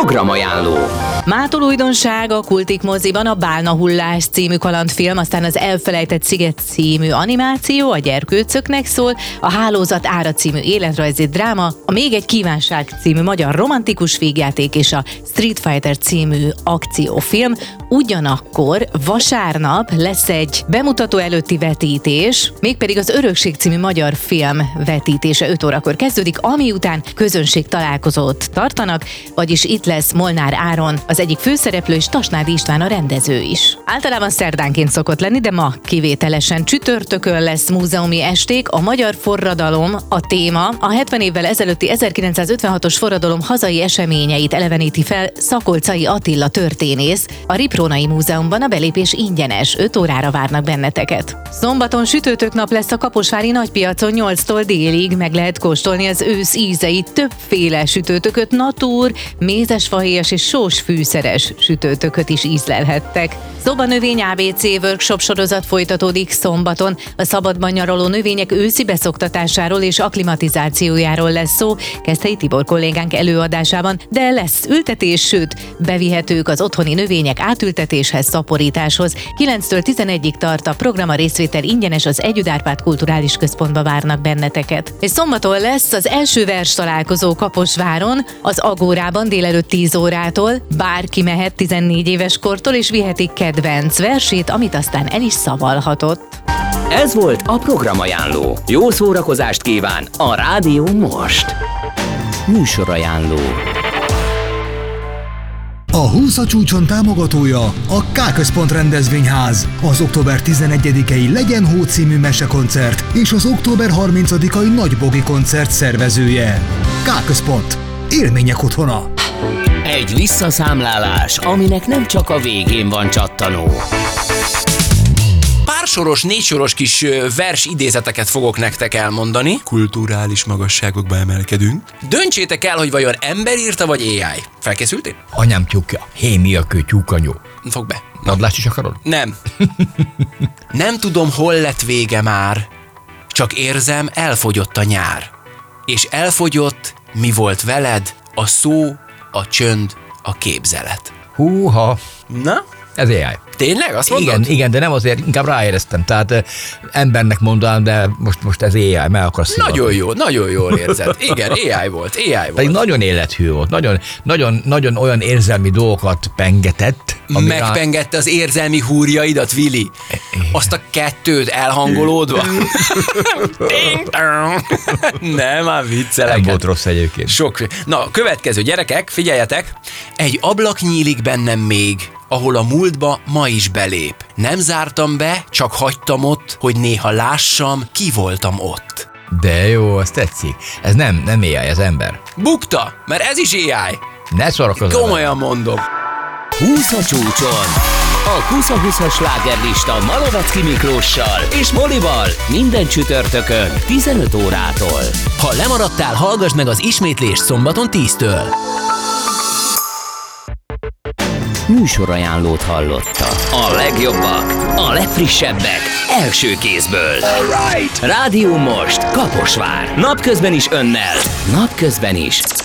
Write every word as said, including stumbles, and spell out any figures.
Programajánló. Mától újdonság a Kultik moziban a Bálnahullás című kalandfilm, aztán az Elfelejtett sziget című animáció, a gyerkőcöknek szól, a Hálózat ára című életrajzi dráma, a Még egy kívánság című magyar romantikus vígjáték és a Street Fighter című akciófilm. Ugyanakkor vasárnap lesz egy bemutató előtti vetítés, mégpedig az Örökség című magyar film vetítése öt órakor kezdődik, ami után közönség találkozót tartanak, vagyis itt lesz Molnár Áron, az egyik főszereplő, és Tasnádi István a rendező is. Általában szerdánként szokott lenni, de ma kivételesen csütörtökön lesz múzeumi esték. A magyar forradalom a téma, a hetven évvel ezelőtti ezerkilencszázötvenhatos forradalom hazai eseményeit eleveníti fel Szakolczai Attila történész. A Riprónai Múzeumban a belépés ingyenes, öt órára várnak benneteket. Szombaton sütőtök nap lesz a Kaposvári Nagypiacon, nyolctól délig meg lehet kóstolni az ősz ízeit, többféle sütőtököt, natúr, mézesfahéjas és sós fűszeres sütőtököt is ízlelhettek. Szobanövény á bé cé workshop sorozat folytatódik szombaton. A szabadban nyaraló növények őszi beszoktatásáról és akklimatizációjáról lesz szó, Keszthelyi Tibor kollégánk előadásában, de lesz ültetés, sőt, bevihetők az otthoni növények átültetéshez, szaporításhoz. kilenctől tizenegyig tart a program, a részvétel ingyenes, az Együtt Árpád Kulturális Központba várnak benneteket. És szombaton lesz az első vers találkozó Kaposváron, az Agórában délelőtt tíz órától. Bárki mehet tizennégy éves kortól, és vihetik kedvenc versét, amit aztán el is szavalhatott. Ez volt a Programajánló. Jó szórakozást kíván a Rádió Most. Műsorajánló. A húsz a csúcson támogatója a K-Központ rendezvényház, az október tizenegyedikei Legyen Hó című mesekoncert és az október harmincadikai Nagybogi koncert szervezője. K-Központ. Élmények otthona. Egy visszaszámlálás, aminek nem csak a végén van csattanó. Pársoros, négysoros kis vers idézeteket fogok nektek elmondani. Kulturális magasságokba emelkedünk. Döntsétek el, hogy vajon ember írta, vagy á i. Felkészültél? Anyám tyúkja, hémiakő tyúkanyó. Fog be. Nadlást is akarod? Nem. Nem tudom, hol lett vége már, csak érzem, elfogyott a nyár. És elfogyott, mi volt veled, a szó, a csönd, a képzelet. Húha, Na? ez á i. Tényleg? Azt mondod? Igen, igen, de nem azért, inkább ráéreztem. Tehát eh, embernek mondanám, de most, most ez á i, meg akarsz szivatni. Nagyon jó, nagyon jól érzed. Igen, á i volt, á i volt. Pedig nagyon élethű volt, nagyon, nagyon, nagyon olyan érzelmi dolgokat pengetett. ami Megpengette az érzelmi húrjaidat, Vili. Azt a kettőt elhangolódva. Nem, már viccelek. Nem volt rossz egyébként. Sok. Na, következő gyerekek, figyeljetek. Egy ablak nyílik bennem még, ahol a múltba ma is belép. Nem zártam be, csak hagytam ott, hogy néha lássam, ki voltam ott. De jó, az tetszik. Ez nem, nem á i, ez ember. Bukta, mert ez is á i. Ne szórakozz. Komolyan mondom. húsz a csúcson. A húsz-húszas slágerlista Malovecki Miklóssal és Molival minden csütörtökön tizenöt órától. Ha lemaradtál, hallgass meg az ismétlést szombaton tíztől. Műsorajánlót hallottak. A legjobbak, a legfrissebbek, első kézből. Right. Rádió Most, Kaposvár. Napközben is önnel, napközben is